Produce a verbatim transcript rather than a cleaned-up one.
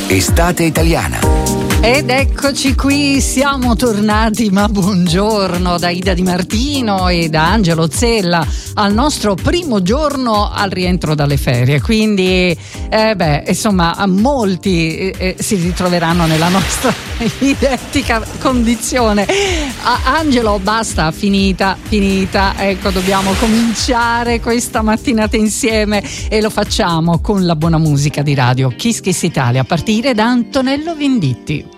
Estate italiana. Ed eccoci qui, siamo tornati, ma buongiorno da Ida Di Martino e da Angelo Zella al nostro primo giorno al rientro dalle ferie, quindi eh beh, insomma molti eh, si ritroveranno nella nostra identica condizione. Ah, Angelo, basta, finita, finita, ecco, dobbiamo cominciare questa mattinata insieme e lo facciamo con la buona musica di radio Kiss Kiss Italia, a partire da Antonello Venditti.